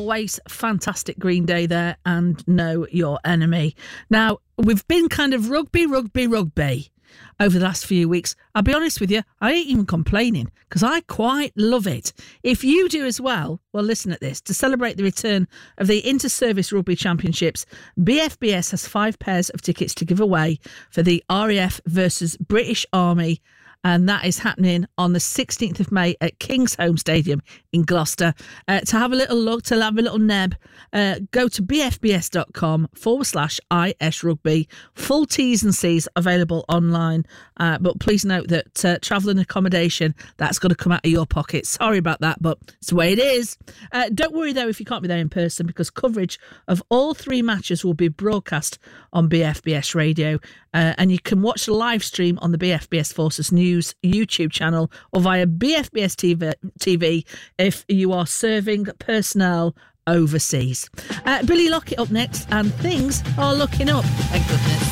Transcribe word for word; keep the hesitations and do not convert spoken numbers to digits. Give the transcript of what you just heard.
always, fantastic Green Day there, and Know Your Enemy. Now, we've been kind of rugby, rugby, rugby over the last few weeks. I'll be honest with you, I ain't even complaining because I quite love it. If you do as well, well, listen at this. To celebrate the return of the Inter-Service Rugby Championships, B F B S has five pairs of tickets to give away for the R A F versus British Army, and that is happening on the sixteenth of May at Kingsholm Stadium in Gloucester. Uh, to have a little look, to have a little neb, uh, go to bfbs.com forward slash IS Rugby. Full T's and C's available online, uh, but please note that uh, travel and accommodation, that's got to come out of your pocket. Sorry about that, but it's the way it is. Uh, don't worry, though, if you can't be there in person, because coverage of all three matches will be broadcast on B F B S Radio, uh, and you can watch the live stream on the B F B S Forces News YouTube channel or via B F B S T V, T V if you are serving personnel overseas. Uh, Billy Lockett up next, and things are looking up. Thank goodness.